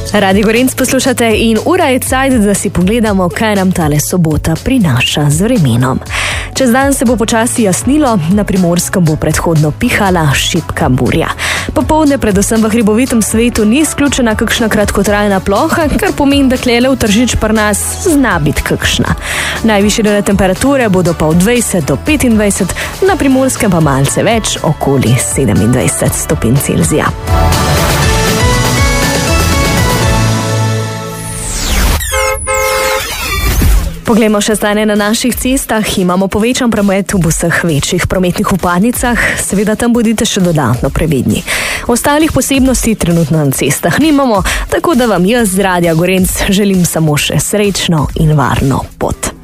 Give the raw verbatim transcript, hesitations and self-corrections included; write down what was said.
Radio Gorenc poslušate in ura je cajt, da si pogledamo, kaj nam tale sobota prinaša z vremenom. Čez dan se bo počasi jasnilo, na Primorskem bo predhodno pihala šibka burja. Popoldne predvsem v hribovitem svetu ni izključena kakšna kratkotrajna ploha, kar pomeni, da klele v Tržič pri nas zna biti kakšna. Najvišje dnevne temperature bodo pa od dvajset do petindvajset, na Primorskem pa malce več, okoli sedemindvajset stopinj Celzija. Poglejmo še stanje na naših cestah. Imamo povečan promet v vseh večjih prometnih vpadnicah, seveda tam bodite še dodatno previdni. Ostalih posebnosti trenutno na cestah nimamo, tako da vam jaz z Radia Gorenc želim samo še srečno in varno pot.